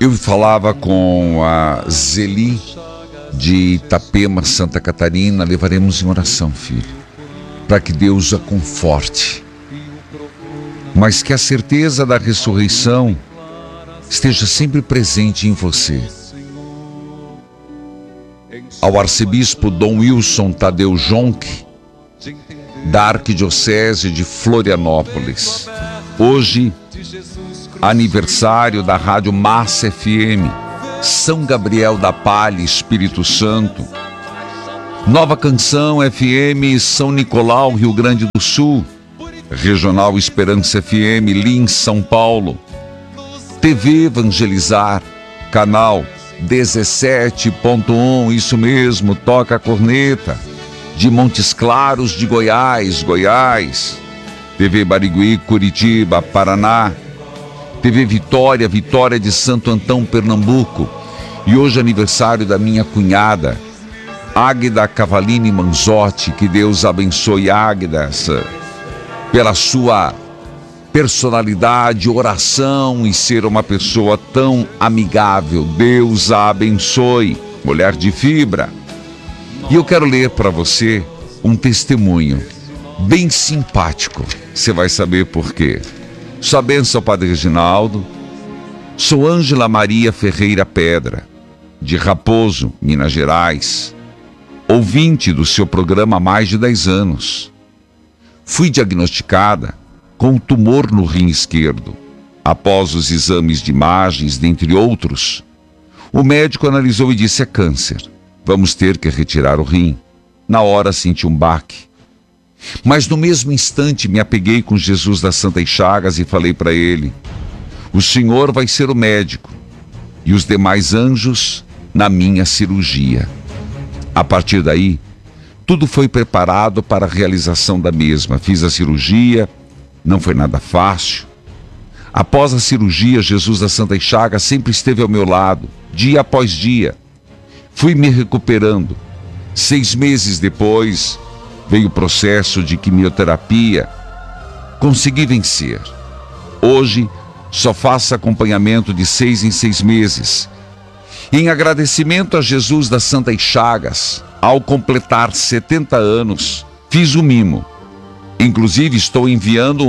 Eu falava com a Zeli de Itapema, Santa Catarina. Levaremos em oração, filho, para que Deus a conforte, mas que a certeza da ressurreição esteja sempre presente em você. Ao arcebispo Dom Wilson Tadeu Jonque, da Arquidiocese de Florianópolis, hoje aniversário da Rádio Massa FM, São Gabriel da Palha, Espírito Santo. Nova Canção FM, São Nicolau, Rio Grande do Sul. Regional Esperança FM, Lins, São Paulo. TV Evangelizar, canal 17.1, isso mesmo, toca a corneta, de Montes Claros de Goiás, TV Barigui, Curitiba, Paraná, TV Vitória de Santo Antão, Pernambuco. E hoje aniversário da minha cunhada, Águida Cavalini Manzotti. Que Deus abençoe Águida, pela sua personalidade, oração e ser uma pessoa tão amigável. Deus a abençoe, mulher de fibra. E eu quero ler para você um testemunho bem simpático. Você vai saber por quê. Sua bênção, Padre Reginaldo. Sou Ângela Maria Ferreira Pedra, de Raposo, Minas Gerais, ouvinte do seu programa há mais de 10 anos. Fui diagnosticada com um tumor no rim esquerdo. Após os exames de imagens, dentre outros, o médico analisou e disse: é câncer. Vamos ter que retirar o rim. Na hora senti um baque. Mas no mesmo instante me apeguei com Jesus das Santas Chagas e falei para ele: o Senhor vai ser o médico e os demais anjos na minha cirurgia. A partir daí, tudo foi preparado para a realização da mesma. Fiz a cirurgia, não foi nada fácil. Após a cirurgia, Jesus das Santas Chagas sempre esteve ao meu lado, dia após dia. Fui me recuperando. 6 meses depois, veio o processo de quimioterapia. Consegui vencer. Hoje, só faço acompanhamento de 6 em 6 meses. Em agradecimento a Jesus das Santas Chagas, ao completar 70 anos, fiz um mimo. Inclusive, estou enviando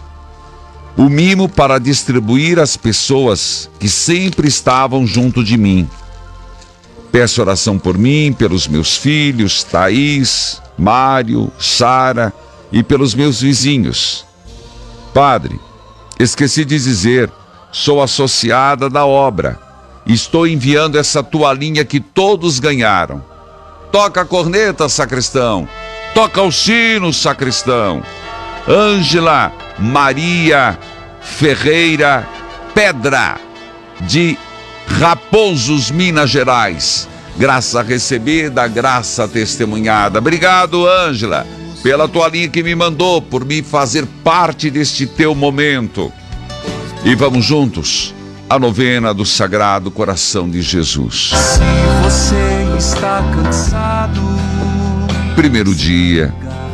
o mimo para distribuir às pessoas que sempre estavam junto de mim. Peço oração por mim, pelos meus filhos, Thaís, Mário, Sara e pelos meus vizinhos. Padre, esqueci de dizer, sou associada da obra. Estou enviando essa toalhinha que todos ganharam. Toca a corneta, sacristão. Toca o sino, sacristão. Ângela Maria Ferreira Pedra, de Raposos, Minas Gerais. Graça recebida, graça testemunhada. Obrigado, Ângela, pela toalhinha que me mandou, por me fazer parte deste teu momento. E vamos juntos a novena do Sagrado Coração de Jesus. Se você está cansado, primeiro dia.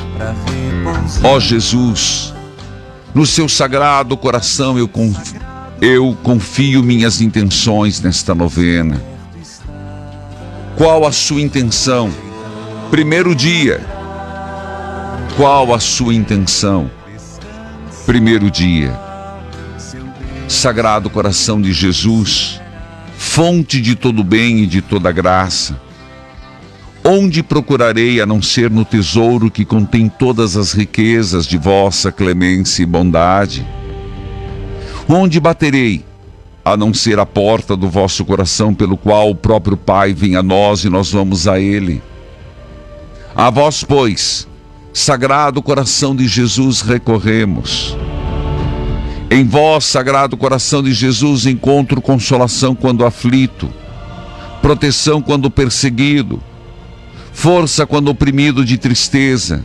Ó Jesus, no seu Sagrado Coração eu confio minhas intenções nesta novena. Qual a sua intenção? Primeiro dia. Qual a sua intenção? Primeiro dia. Sagrado Coração de Jesus, fonte de todo bem e de toda graça, onde procurarei a não ser no tesouro que contém todas as riquezas de vossa clemência e bondade? Onde baterei a não ser a porta do vosso coração, pelo qual o próprio Pai vem a nós e nós vamos a Ele? A vós, pois, Sagrado Coração de Jesus, recorremos. Em vós, Sagrado Coração de Jesus, encontro consolação quando aflito, proteção quando perseguido, força quando oprimido de tristeza.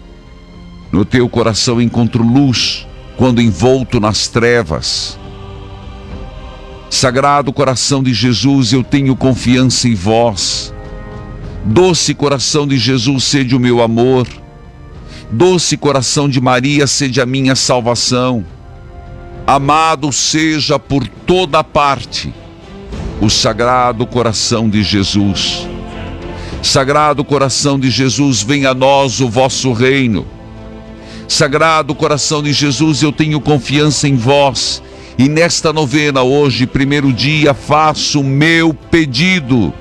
No teu coração encontro luz quando envolto nas trevas. Sagrado Coração de Jesus, eu tenho confiança em vós. Doce Coração de Jesus, sede o meu amor. Doce Coração de Maria, sede a minha salvação. Amado seja por toda parte o Sagrado Coração de Jesus. Sagrado Coração de Jesus, venha a nós o vosso reino. Sagrado Coração de Jesus, eu tenho confiança em vós. E nesta novena, hoje, primeiro dia, faço o meu pedido.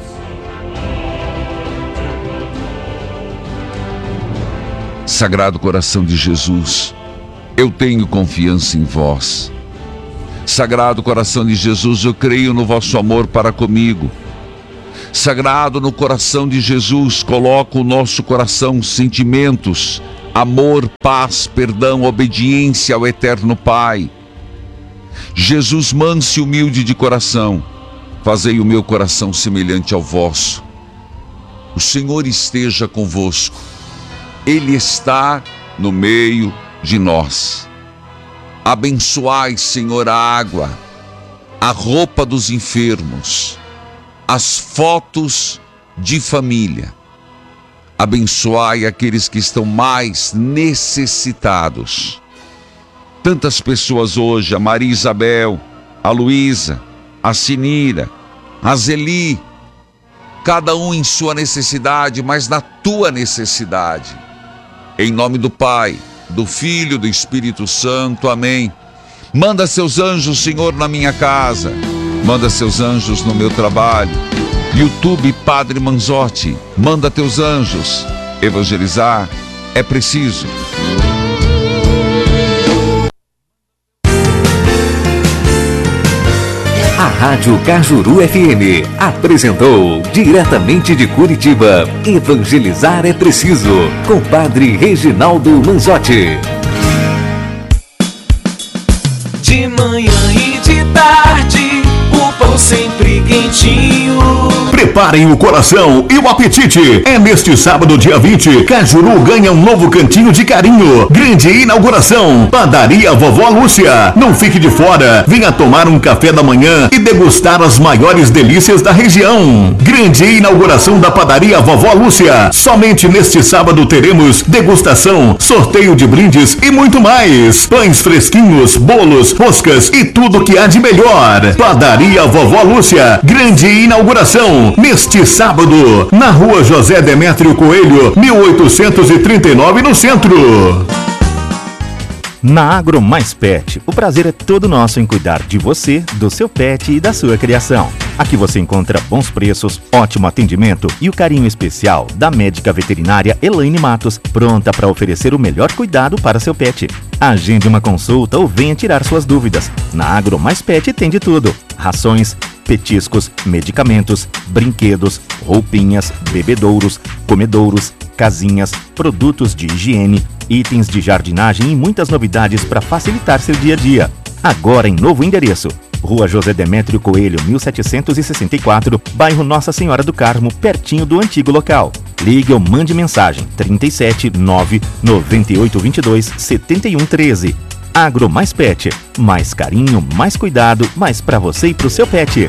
Sagrado Coração de Jesus, eu tenho confiança em vós. Sagrado Coração de Jesus, eu creio no vosso amor para comigo. Sagrado no coração de Jesus, coloca o nosso coração sentimentos, amor, paz, perdão, obediência ao eterno Pai. Jesus manso e humilde de coração, fazei o meu coração semelhante ao vosso. O Senhor esteja convosco. Ele está no meio de nós. Abençoai, Senhor, a água, a roupa dos enfermos, as fotos de família. Abençoai aqueles que estão mais necessitados. Tantas pessoas hoje, a Maria Isabel, a Luísa, a Sinira, a Zeli, cada um em sua necessidade, mas na tua necessidade. Em nome do Pai, do Filho, do Espírito Santo, amém. Manda seus anjos, Senhor, na minha casa. Manda seus anjos no meu trabalho. YouTube Padre Manzotti, manda teus anjos. Evangelizar é preciso. A Rádio Cajuru FM apresentou, diretamente de Curitiba, Evangelizar é Preciso, com Padre Reginaldo Manzotti. De manhã e de tarde, o pão sempre quentinho. Preparem o coração e o apetite. É neste sábado, dia 20, Cajuru ganha um novo cantinho de carinho. Grande inauguração. Padaria Vovó Lúcia. Não fique de fora. Venha tomar um café da manhã e degustar as maiores delícias da região. Grande inauguração da Padaria Vovó Lúcia. Somente neste sábado teremos degustação, sorteio de brindes e muito mais. Pães fresquinhos, bolos, roscas e tudo que há de melhor. Padaria Vovó Lúcia. Grande inauguração. Neste sábado, na Rua José Demétrio Coelho, 1839, no centro. Na Agro Mais Pet, o prazer é todo nosso em cuidar de você, do seu pet e da sua criação. Aqui você encontra bons preços, ótimo atendimento e o carinho especial da médica veterinária Elaine Matos, pronta para oferecer o melhor cuidado para seu pet. Agende uma consulta ou venha tirar suas dúvidas. Na Agro Mais Pet tem de tudo: rações, petiscos, medicamentos, brinquedos, roupinhas, bebedouros, comedouros, casinhas, produtos de higiene, itens de jardinagem e muitas novidades para facilitar seu dia a dia. Agora em novo endereço: Rua José Demétrio Coelho, 1764, bairro Nossa Senhora do Carmo, pertinho do antigo local. Ligue ou mande mensagem 37 9 9822 7113. Agro Mais Pet, mais carinho, mais cuidado, mais para você e para o seu pet.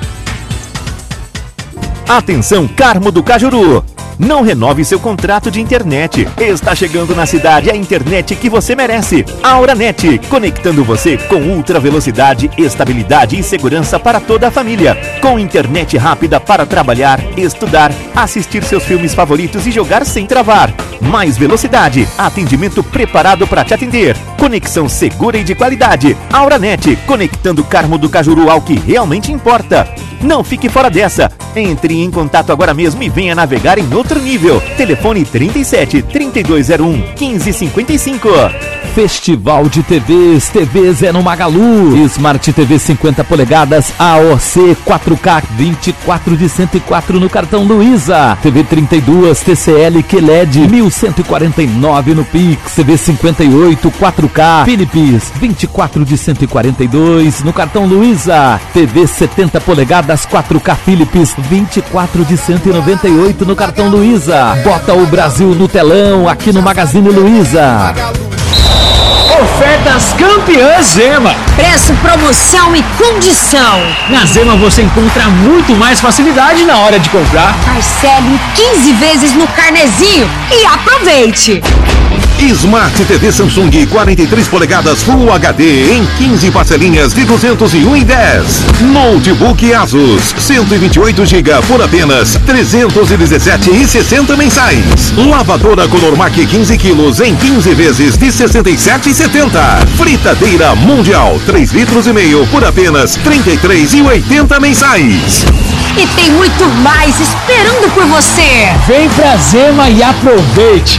Atenção, Carmo do Cajuru! Não renove seu contrato de internet. Está chegando na cidade a internet que você merece. Auranet, conectando você com ultra velocidade, estabilidade e segurança para toda a família. Com internet rápida para trabalhar, estudar, assistir seus filmes favoritos e jogar sem travar. Mais velocidade, atendimento preparado para te atender. Conexão segura e de qualidade. Auranet, conectando Carmo do Cajuru ao que realmente importa. Não fique fora dessa. Entre em contato agora mesmo e venha navegar em outro nível. Telefone 37 3201 1555. Festival de TVs é no Magalu. Smart TV 50 polegadas AOC 4K 24 de 104 no cartão Luiza. TV 32 TCL QLED 1149 no Pix. TV 58 4K Philips 24 de 142 no cartão Luiza. TV 70 polegadas 4K Philips 24 de 198 no cartão Luiza. Bota o Brasil no telão aqui no Magazine Luiza. Ofertas campeãs Zema. Preço, promoção e condição. Na Zema você encontra muito mais facilidade na hora de comprar. Parcele em 15 vezes no carnezinho e aproveite. Smart TV Samsung 43 polegadas Full HD em 15 parcelinhas de 201,10. Notebook Asus 128 GB por apenas 317,60 mensais. Lavadora Conormac 15 quilos em 15 vezes de 67,70. Fritadeira Mundial 3,5 litros por apenas 33,80 mensais. E tem muito mais esperando por você. Vem pra Zema e aproveite.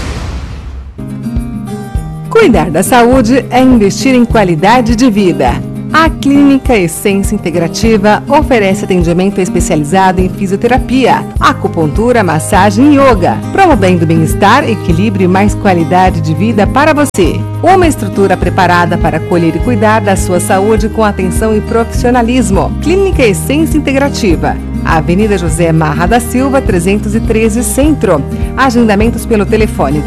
Cuidar da saúde é investir em qualidade de vida. A Clínica Essência Integrativa oferece atendimento especializado em fisioterapia, acupuntura, massagem e yoga, promovendo bem-estar, equilíbrio e mais qualidade de vida para você. Uma estrutura preparada para acolher e cuidar da sua saúde com atenção e profissionalismo. Clínica Essência Integrativa. Avenida José Marra da Silva, 313 Centro. Agendamentos pelo telefone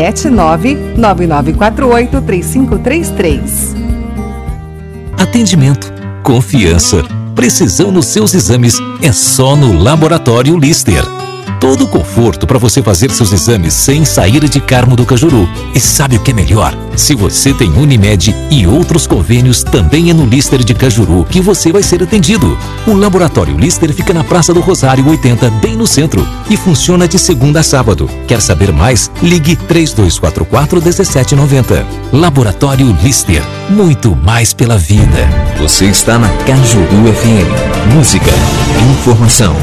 379-9948-3533. Atendimento, confiança, precisão nos seus exames é só no Laboratório Lister. Todo o conforto para você fazer seus exames sem sair de Carmo do Cajuru. E sabe o que é melhor? Se você tem Unimed e outros convênios, também é no Lister de Cajuru que você vai ser atendido. O Laboratório Lister fica na Praça do Rosário 80, bem no centro, e funciona de segunda a sábado. Quer saber mais? Ligue 3244-1790. Laboratório Lister, muito mais pela vida. Você está na Cajuru FM. Música, informação.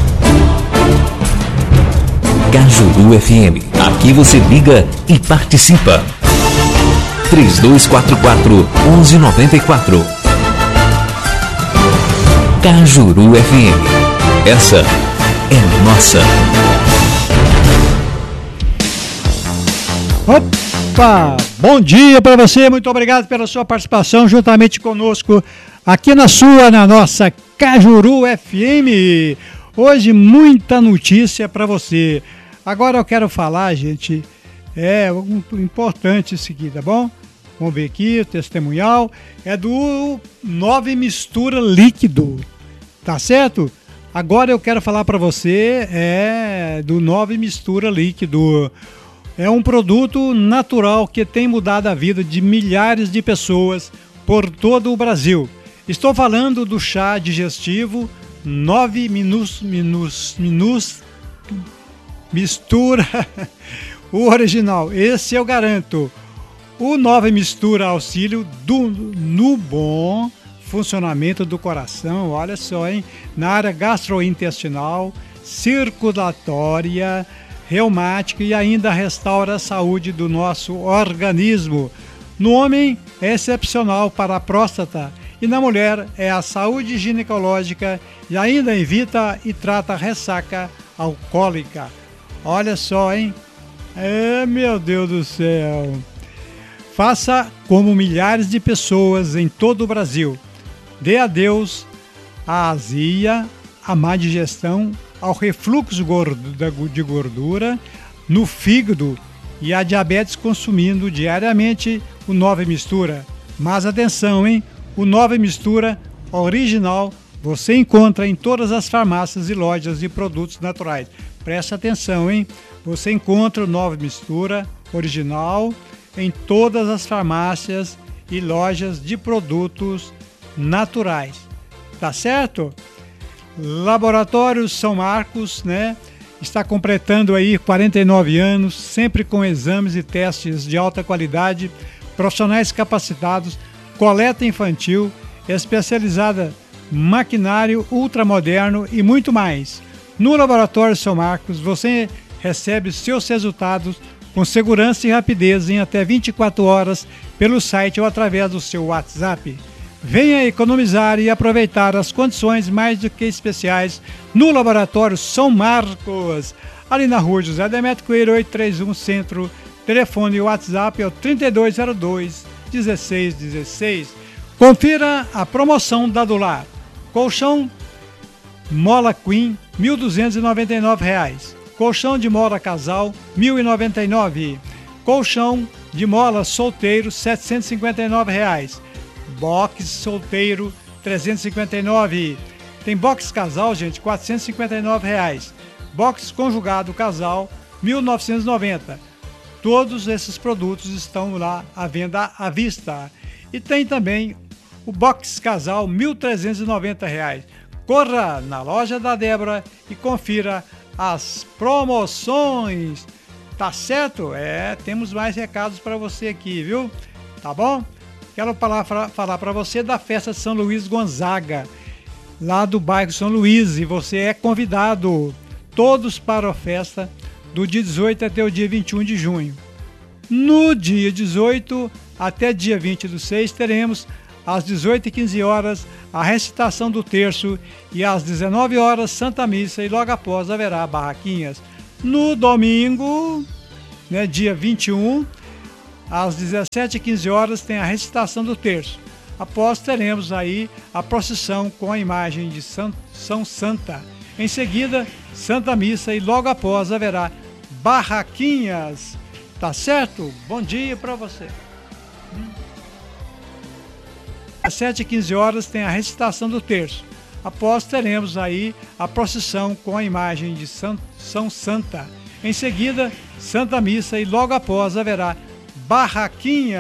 Cajuru FM. Aqui você liga e participa. 3244-1194. Cajuru FM. Essa é nossa. Opa! Bom dia para você, muito obrigado pela sua participação juntamente conosco aqui na nossa Cajuru FM. Hoje muita notícia para você. Agora eu quero falar, gente, importante isso aqui, tá bom? Vamos ver aqui, o testemunhal é do 9 Mistura Líquido, tá certo? Agora eu quero falar para você do 9 Mistura Líquido. É um produto natural que tem mudado a vida de milhares de pessoas por todo o Brasil. Estou falando do chá digestivo 9 Mistura, o original, esse eu garanto. O 9 Mistura auxílio no bom funcionamento do coração, olha só, hein? Na área gastrointestinal, circulatória, reumática e ainda restaura a saúde do nosso organismo. No homem é excepcional para a próstata e na mulher é a saúde ginecológica e ainda evita e trata a ressaca alcoólica. Olha só, hein? Meu Deus do céu! Faça como milhares de pessoas em todo o Brasil. Dê adeus à azia, à má digestão, ao refluxo de gordura no fígado e à diabetes consumindo diariamente o 9 Mistura. Mas atenção, hein? O 9 Mistura original você encontra em todas as farmácias e lojas de produtos naturais. Presta atenção, hein? Você encontra o 9 Mistura original em todas as farmácias e lojas de produtos naturais. Tá certo? Laboratório São Marcos, né? Está completando aí 49 anos, sempre com exames e testes de alta qualidade, profissionais capacitados, coleta infantil, especializada, maquinário ultramoderno e muito mais. No Laboratório São Marcos, você recebe seus resultados com segurança e rapidez em até 24 horas pelo site ou através do seu WhatsApp. Venha economizar e aproveitar as condições mais do que especiais no Laboratório São Marcos, ali na rua José Demetrio Coelho, 831 Centro. Telefone e WhatsApp é o 3202-1616. Confira a promoção da Dular. Colchão Mola Queen, R$ 1.299. Colchão de mola casal, R$ 1.099. Colchão de mola solteiro, R$ 759. Box solteiro, R$ 359. Tem box casal, gente, R$ 459. Box conjugado casal, R$ 1.990. Todos esses produtos estão lá à venda à vista. E tem também o box casal, R$ 1.390. Corra na loja da Débora e confira as promoções. Tá certo? Temos mais recados para você aqui, viu? Tá bom? Quero falar para você da festa de São Luís Gonzaga, lá do bairro São Luís, e você é convidado todos para a festa do dia 18 até o dia 21 de junho. No dia 18 até dia 20/6 teremos às 18h15 a recitação do terço e às 19h Santa Missa, e logo após haverá barraquinhas. No domingo, dia 21, às 17h15 tem a recitação do terço. Após teremos aí a procissão com a imagem de São Santa. Em seguida, Santa Missa, e logo após haverá barraquinhas. Tá certo? Bom dia para você. Às 7h15 tem a recitação do terço. Após teremos aí a procissão com a imagem de São Santa. Em seguida, Santa Missa, e logo após haverá barraquinha.